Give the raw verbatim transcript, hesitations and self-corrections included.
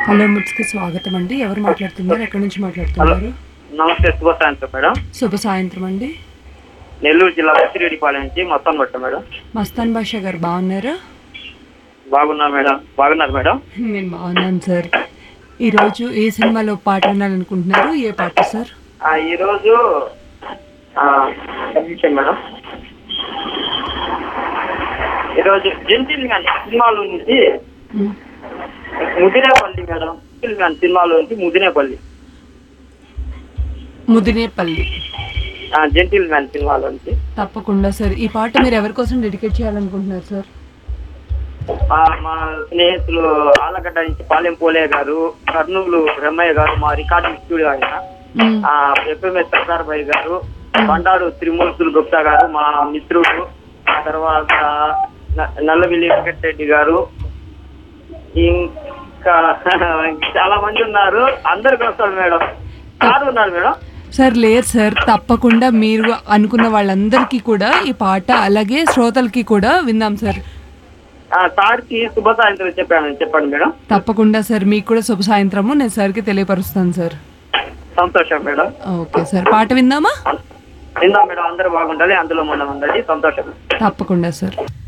Hello మిట్స్‌కి స్వాగతం అండి. ఎవరు మాట్లాడుతున్నారు? ఎక్కడి నుంచి హలో మాట్లాడుతున్నారు? నమస్తే, శుభ సాయంత్రం మేడం. శుభ సాయంత్రం అండి. నెల్లూరు జిల్లా బుచ్చిరెడ్డిపాలెం నుంచి మొత్తం కొట్ట మేడం. మస్తాన్ బాషా గారు బాగున్నారా? బాగున్నా మేడం. బాగున్నారు మేడం. నేను బాగున్నాను సార్. ఈరోజు ఏ సినిమాలో పాట వినాలనుకుంటున్నారు? ఏ పాట సార్? ఆ, ఈరోజు ఆ, ఒక నిమిషం మేడం. ఈరోజు జెంటిల్ మ్యాన్ సినిమాలో నుంచి హ్మ్. ముదినేపల్లి మేడం. జెంటిల్ మ్యాన్ సినిమాలో నుంచి ముదినేపల్లి. ముదినేపల్లి. ఆ, జెంటిల్ మ్యాన్ సినిమాలో నుంచి. తప్పకుండా సార్. ఈ పాట మీరు ఎవరి కోసం డెడికేట్ చేయాలనుకుంటున్నారు సార్? ఆ, మా స్నేహితులు ఆలగడ్డ నుంచి పాలెం పోలే గారు, కర్నూలు బ్రహ్మయ్య గారు, మా రికార్డింగ్ స్టూడియో ఆయన, హ్మ్. ఆ ఎఫ్ఎంఎస్ సర్దార్ భాయ్ గారు, హ్మ్. బండారు త్రిమూర్తులు గుప్తా గారు మా మిత్రుడు, ఆ తర్వాత న- నల్లవిల్లి వెంకటరెడ్డి గారు, ఇంకా చాలా మంది ఉన్నారు. అందరికి వస్తారు మేడం. సార్ ఉన్నారు మేడం. సార్ లేదు సార్, తప్పకుండా మీరు అనుకున్న వాళ్ళందరికీ కూడా ఈ పాట, అలాగే శ్రోతలకి కూడా విందాం సార్. ఆ, సార్కి శుభ సాయంత్రం చెప్పాను చెప్పండి మేడం. తప్పకుండా సార్, మీకు కూడా శుభ సాయంత్రము నేను సార్కి తెలియపరుస్తాను సార్. సంతోషం మేడం. ఓకే సార్, పాట విందామా? విందాం మేడం. అందరూ బాగుండాలి, అందులో మనం ఉండాలి. సంతోషం. తప్పకుండా సార్.